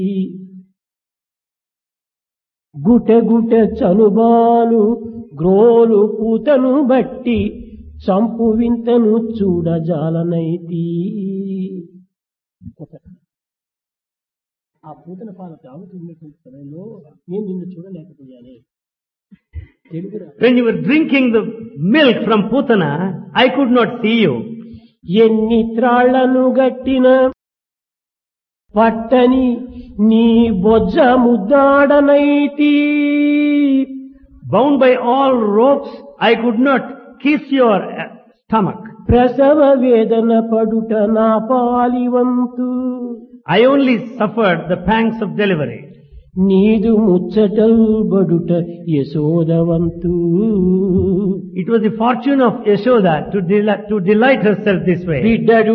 గుట గుట చనుబాలు గ్రోలు పూతను బట్టి చంపు వింతను చూడజాలనైతి. ఆ పూతన పాలు తాగుతున్నటువంటి సమయంలో నేను నిన్ను చూడలేకపోయానే. When you were drinking the milk from Putana, I could not see you. ఎన్ని త్రాళ్లను గట్టిన పట్టని నీ బొజ్జ ముద్దాడనైతి. Bound by all ropes, I could not kiss your stomach. ప్రసవ వేదన పడుట నా పాలివంతు. I only suffered the pangs of delivery. నీదు ముచ్చటల్ బడుట యశోదవంతు. It was the fortune of Yashoda to delight herself this way. బిడ్డడు